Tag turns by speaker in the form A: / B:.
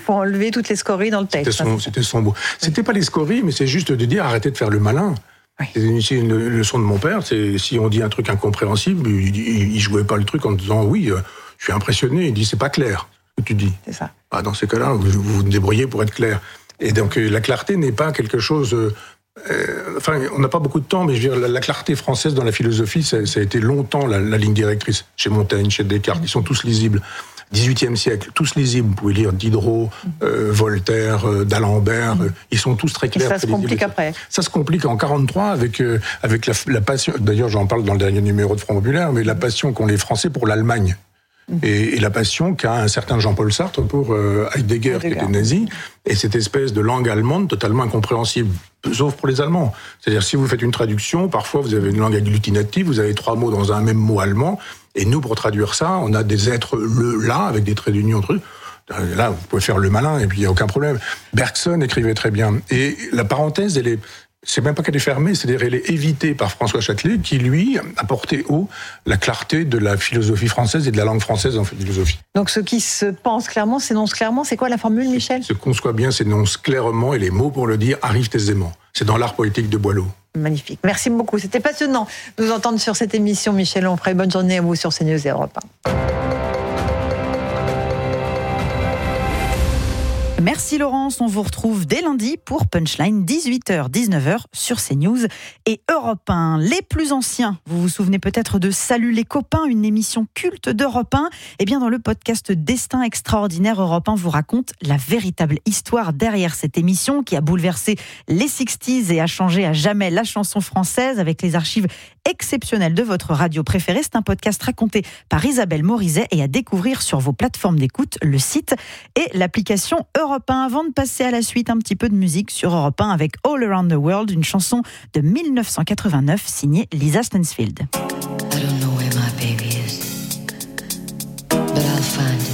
A: faut enlever toutes les scories dans le texte.
B: C'était son mot. C'était pas les scories, mais c'est juste de dire arrêtez de faire le malin. Oui. C'est une leçon de mon père. C'est si on dit un truc incompréhensible, il jouait pas le truc en disant oui, je suis impressionné. Il dit c'est pas clair ce que tu dis.
A: C'est ça.
B: Ah, dans ces cas-là, vous vous débrouillez pour être clair. Et donc la clarté n'est pas quelque chose. On n'a pas beaucoup de temps, mais je veux dire, la clarté française dans la philosophie, ça a été longtemps la ligne directrice. Chez Montaigne, chez Descartes, ils sont tous lisibles. 18e siècle, tous lisibles. Vous pouvez lire Diderot, Voltaire, d'Alembert. Ils sont tous très clairs.
A: Et ça se complique après.
B: Ça se complique en 43 avec la passion. D'ailleurs, j'en parle dans le dernier numéro de Front Populaire, mais la passion qu'ont les Français pour l'Allemagne. Et la passion qu'a un certain Jean-Paul Sartre pour Heidegger, qui était nazi, et cette espèce de langue allemande totalement incompréhensible, sauf pour les Allemands. C'est-à-dire, si vous faites une traduction, parfois vous avez une langue agglutinative, vous avez 3 mots dans un même mot allemand, et nous, pour traduire ça, on a des êtres là, avec des traits d'union entre eux. Là, vous pouvez faire le malin, et puis il n'y a aucun problème. Bergson écrivait très bien. Et la parenthèse, c'est même pas qu'elle est fermée, c'est-à-dire elle est évitée par François Châtelet, qui, lui, a porté haut la clarté de la philosophie française et de la langue française en philosophie.
A: Donc ce qui se pense clairement s'énonce clairement, c'est quoi la formule, Michel ?
B: Ce qu'on conçoit bien s'énonce clairement, et les mots pour le dire arrivent aisément. C'est dans l'art poétique de Boileau.
A: Magnifique, merci beaucoup, c'était passionnant de vous entendre sur cette émission, Michel Onfray. Bonne journée à vous sur CNews et Europe 1.
C: Merci Laurence, on vous retrouve dès lundi pour Punchline, 18h-19h sur CNews et Europe 1. Les plus anciens, vous vous souvenez peut-être de Salut les copains, une émission culte d'Europe 1. Eh bien dans le podcast Destin extraordinaire, Europe 1 vous raconte la véritable histoire derrière cette émission qui a bouleversé les 60s et a changé à jamais la chanson française avec les archives exceptionnelles de votre radio préférée. C'est un podcast raconté par Isabelle Morizet et à découvrir sur vos plateformes d'écoute, le site et l'application Europe 1. Avant de passer à la suite, un petit peu de musique sur Europe 1 avec All Around the World, une chanson de 1989 signée Lisa Stansfield.
D: I don't know where my baby is, but I'll find